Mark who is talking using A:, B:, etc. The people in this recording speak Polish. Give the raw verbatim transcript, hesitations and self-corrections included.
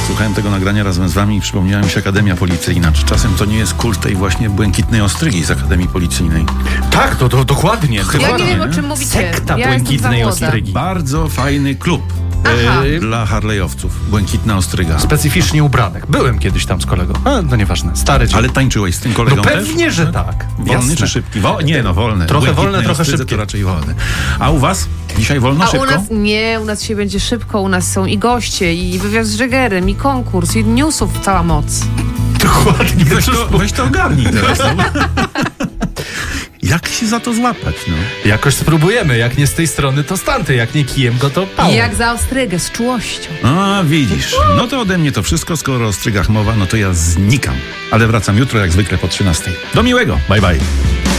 A: Słuchałem tego nagrania razem z wami i przypomniała mi się Akademia Policyjna. Czy czasem to nie jest kult tej właśnie błękitnej ostrygi z Akademii Policyjnej?
B: Tak, to, to dokładnie.
A: Chyba
C: Ja nie wiem,
A: nie?
C: o czym mówicie.
B: Sekta
C: ja
B: błękitnej
C: jestem za młoda.
B: ostrygi.
A: Bardzo fajny klub
C: Aha.
A: e, dla Harley'owców. Błękitna ostryga.
B: Specyficznie ubranych. Byłem kiedyś tam z kolegą. A, no nieważne. Stary dzień.
A: Ale tańczyłeś z tym kolegą
B: No pewnie,
A: też?
B: że tak.
A: Wolny
B: Jasne.
A: czy szybki? Wo- nie, no wolny.
B: Trochę
A: Błękitnej
B: wolne, trochę
A: ostrydze
B: szybkie.
A: To raczej wolny. A u was? Dzisiaj wolno,
C: A
A: szybko?
C: u nas nie, u nas się będzie szybko, u nas są i goście, i wywiad z Żegerem, i konkurs, i newsów cała moc.
B: Dokładnie.
A: Weź to, weź to ogarnij teraz. No. Jak się za to złapać, no?
B: Jakoś spróbujemy. Jak nie z tej strony, to z tamtej. Jak nie kijem go, to pałą.
C: I jak za ostrygę, z czułością.
A: A, widzisz. No to ode mnie to wszystko. Skoro o strygach mowa, no to ja znikam. Ale wracam jutro jak zwykle po trzynastej. Do miłego. Bye, bye.